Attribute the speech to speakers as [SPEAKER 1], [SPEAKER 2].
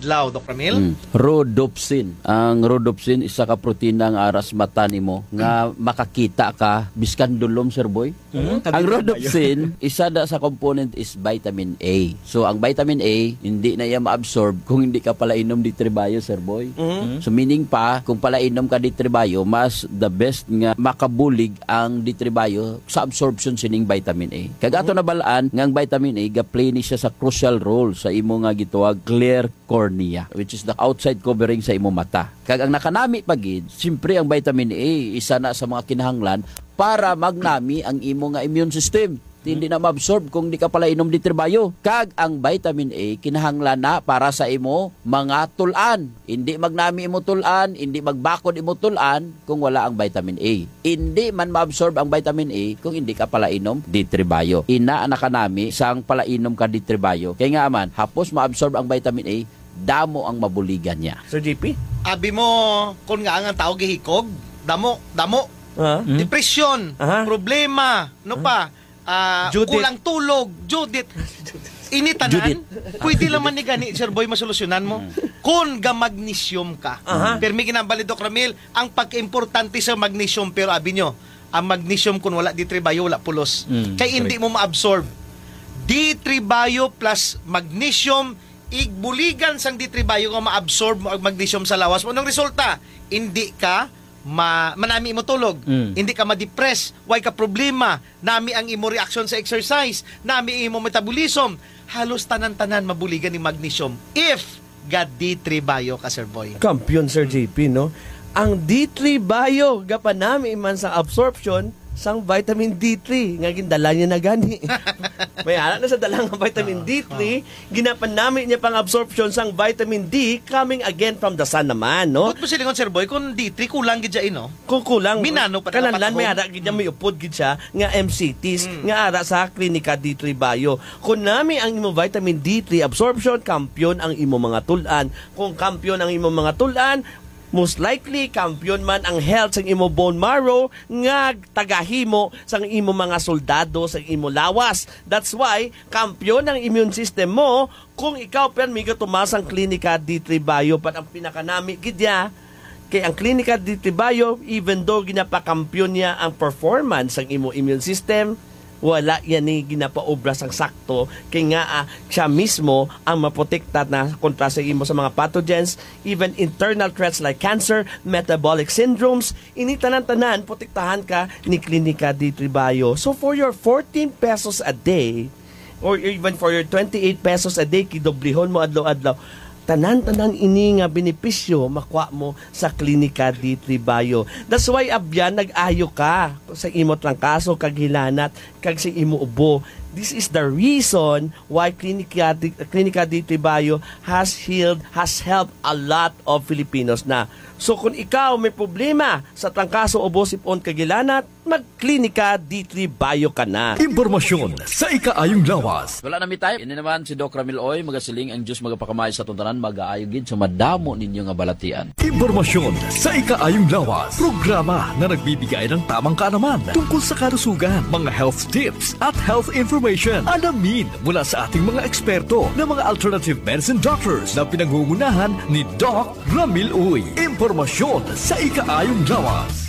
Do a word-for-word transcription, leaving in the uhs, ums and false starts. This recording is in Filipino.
[SPEAKER 1] adlaw, Doc Ramil?
[SPEAKER 2] Mm. Rhodopsin. Ang rhodopsin isa ka protina nga aras mata nimo nga makakita ka biskan dulom, sir boy.
[SPEAKER 3] Mm.
[SPEAKER 2] Ang rhodopsin isa da sa component is vitamin A. So ang vitamin A hindi na iya ma-absorb kung hindi ka pala inom di tribayo, sir boy.
[SPEAKER 3] Mm.
[SPEAKER 2] So meaning pa kung pala inom ka di tribayo, mas the best nga makabulig ang di tribayo sa absorption sining vitamin A. Kagato na balaan nga ang vitamin A ga-play ni siya sa crucial role sa imo nga gituwag clear cornea, which is the outside covering sa imo mata. Kag ang nakanami pagid, siyempre ang vitamin A isa na sa mga kinahanglan para magnami ang imo nga immune system. Hindi na ma-absorb kung di ka pala inom di tribayo. Kag ang vitamin A kinahanglan na para sa imo mga tulan. Hindi magnami imo tulan, hindi magbakod imo tulan kung wala ang vitamin A. Hindi man ma-absorb ang vitamin A kung hindi ka pala inom di tribayo. Ina anak kanami sang pala inom ka di tribayo. Kaya nga man, hapos ma-absorb ang vitamin A, damo ang mabuligan niya.
[SPEAKER 3] Sir J P?
[SPEAKER 1] Abi mo, kung nga ang tao gihikog, damo, damo,
[SPEAKER 3] Ha?
[SPEAKER 1] depresyon,
[SPEAKER 3] Aha.
[SPEAKER 1] problema, no pa, ah,
[SPEAKER 3] Judith.
[SPEAKER 1] kulang tulog, Judith. Initanan,
[SPEAKER 2] Judith.
[SPEAKER 1] pwede naman ni gani, Sir Boy, masolusyonan mo. Kung ga magnesium ka.
[SPEAKER 3] Aha.
[SPEAKER 1] Pero may ginambali, Doc Ramil, ang pagka-importante sa magnesium, pero abi nyo, ang magnesium kung wala di tribayo, wala pulos.
[SPEAKER 2] Mm,
[SPEAKER 1] Kaya hindi mo ma-absorb. Di tribayo plus magnesium, igbuligan sang di tribayo nga ma-absorb mo ang magnesium sa lawas mo. Anong resulta? Hindi ka ma manami mo tulog,
[SPEAKER 2] Mm.
[SPEAKER 1] hindi ka ma-depress, why ka problema, nami ang imo reaction sa exercise, nami imo metabolism, halos tanan-tanan mabuligan ni magnesium if ga D three bio ka, Sir Boy.
[SPEAKER 3] Kampiyon, Sir J P, no? Ang D three bio, gapanami man sa absorption sang vitamin D three nga gindala niya na gani. May anak na sa dalang ng vitamin D three, ginapan namin niya pang absorption sang vitamin D coming again from the sun naman, no?
[SPEAKER 1] But po silingon, Sir Boy, kung D three kulang gid siya, no?
[SPEAKER 3] Kukulang.
[SPEAKER 1] Minano pa
[SPEAKER 3] Kananlan
[SPEAKER 1] dapat
[SPEAKER 3] may
[SPEAKER 1] ako.
[SPEAKER 3] ara gid niya may upod gid siya nga M C Ts
[SPEAKER 1] Mm.
[SPEAKER 3] nga ara sa klinika D three bio. Kung nami ang imo vitamin D three absorption, kampiyon ang imo mga tulan. Kung kampiyon ang imo mga tulan, most likely kampiyon man ang health sa imo bone marrow nga tagahimo sa imo mga soldado sa imo lawas. That's why kampiyon ang immune system mo kung ikaw pen miga tumasang klinika D three bio pat ang pinakanami gidya kay ang klinika D three bio, even though ginapakampiyon niya ang performance ng imo immune system, wala yan ni ginapaobra sang sakto kay nga ah, siya mismo ang maprotekta na kontra sa imo sa mga pathogens, even internal threats like cancer, metabolic syndromes, ini tanan-tanan protektahan ka ni Klinika D three bio. So for your fourteen pesos a day or even for your twenty-eight pesos a day kidoblihon mo adlaw-adlaw, tanan-tanan ini nga benepisyo makuha mo sa Klinika D three bio. That's why abyan nag-ayo ka sa imot lang kaso kag hilanat kag sa imo ubo. This is the reason why Klinika D, Klinika D three bio has healed, has helped a lot of Filipinos na. So kung ikaw may problema sa trangkaso, ubo, sipon, kagilanat, mag-Klinika D three bio ka na.
[SPEAKER 4] Impormasyon sa ikaayong lawas.
[SPEAKER 2] Wala na mi tayo. Ini naman si Doc Ramil Oy, magasiling ang Diyos magapakamay sa tuntanan, mag-aayog gid sa madamo ninyo nga balatian.
[SPEAKER 4] Impormasyon sa ikaayong lawas. Programa na nagbibigay ng tamang kaalaman tungkol sa kalusugan, mga health tips at health information. Alamin mula sa ating mga eksperto na mga alternative medicine doctors na pinangungunahan ni Doc Ramil Oy. Impormasyon sa ikaayong lawas.